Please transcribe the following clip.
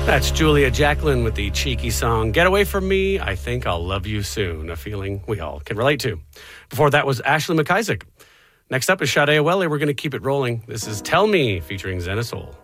That's Julia Jacqueline with the cheeky song, Get Away From Me, I Think I'll Love You Soon, a feeling we all can relate to. Before that was Ashley McIsaac. Next up is Sade Awele. We're going to keep it rolling. This is Tell Me, featuring Xena Soul.